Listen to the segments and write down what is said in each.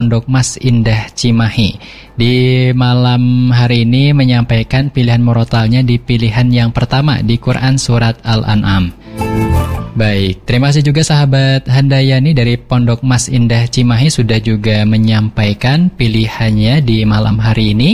Pondok Mas Indah Cimahi. Di malam hari ini menyampaikan pilihan murotalnya di pilihan yang pertama di Quran Surat Al-An'am. Baik, terima kasih juga sahabat Handayani dari Pondok Mas Indah Cimahi sudah juga menyampaikan pilihannya di malam hari ini.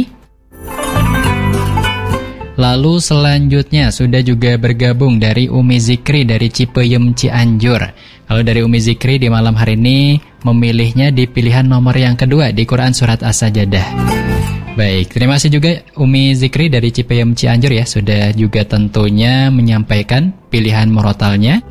Lalu selanjutnya sudah juga bergabung dari Umi Zikri dari Cipeyem Cianjur. Kalau dari Umi Zikri di malam hari ini memilihnya di pilihan nomor yang kedua di Quran Surat As-Sajadah. Baik, terima kasih juga Umi Zikri dari Cipeyem Cianjur ya, sudah juga tentunya menyampaikan pilihan murotalnya.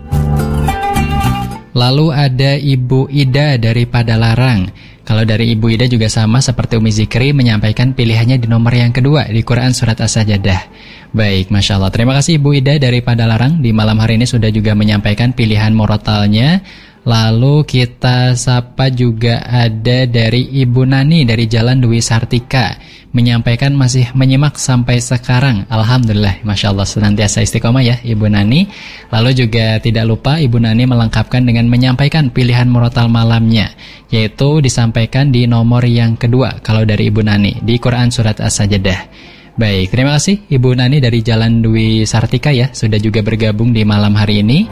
Lalu ada Ibu Ida dari Padalarang. Kalau dari Ibu Ida juga sama seperti Umi Zikri menyampaikan pilihannya di nomor yang kedua di Quran Surat As-Sajadah. Baik, Masya Allah. Terima kasih Ibu Ida dari Padalarang. Di malam hari ini sudah juga menyampaikan pilihan murotalnya. Lalu kita sapa juga ada dari Ibu Nani dari Jalan Dwi Sartika. Menyampaikan masih menyimak sampai sekarang. Alhamdulillah, Masya Allah senantiasa istiqomah ya Ibu Nani. Lalu juga tidak lupa Ibu Nani melengkapkan dengan menyampaikan pilihan murotal malamnya, yaitu disampaikan di nomor yang kedua kalau dari Ibu Nani di Quran Surat As-Sajadah. Baik, terima kasih Ibu Nani dari Jalan Dwi Sartika ya, sudah juga bergabung di malam hari ini.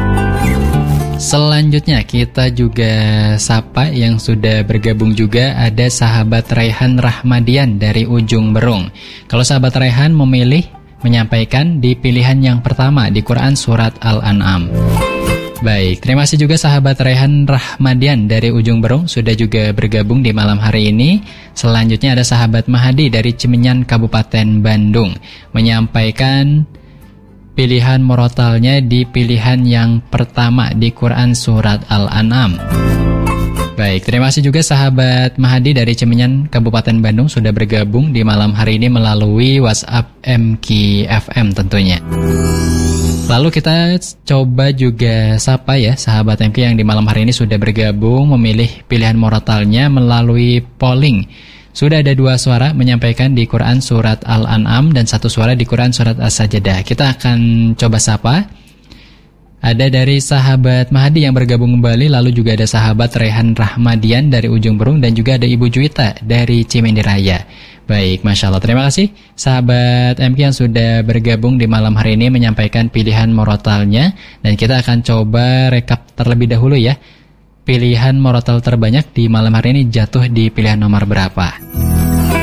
Selanjutnya kita juga sapa yang sudah bergabung juga ada sahabat Raihan Rahmadian dari Ujung Berung. Kalau sahabat Raihan memilih menyampaikan di pilihan yang pertama di Quran Surat Al-An'am. Baik, terima kasih juga sahabat Raihan Rahmadian dari Ujung Berung sudah juga bergabung di malam hari ini. Selanjutnya ada sahabat Mahadi dari Cimenyan Kabupaten Bandung menyampaikan pilihan murotalnya di pilihan yang pertama di Quran Surat Al-An'am. Baik, terima kasih juga sahabat Mahadi dari Cimenyan Kabupaten Bandung sudah bergabung di malam hari ini melalui WhatsApp MKFM tentunya. Lalu kita coba juga sapa ya sahabat MK yang di malam hari ini sudah bergabung memilih pilihan murotalnya melalui polling. Sudah ada 2 suara menyampaikan di Quran Surat Al-An'am dan 1 suara di Quran Surat As-Sajadah. Kita akan coba sapa. Ada dari sahabat Mahdi yang bergabung kembali, lalu juga ada sahabat Rehan Rahmadian dari Ujung Berung dan juga ada Ibu Juwita dari Cimindi Raya. Baik, Masya Allah. Terima kasih sahabat MK yang sudah bergabung di malam hari ini menyampaikan pilihan murotalnya. Dan kita akan coba rekap terlebih dahulu ya. Pilihan murotal terbanyak di malam hari ini jatuh di pilihan nomor berapa?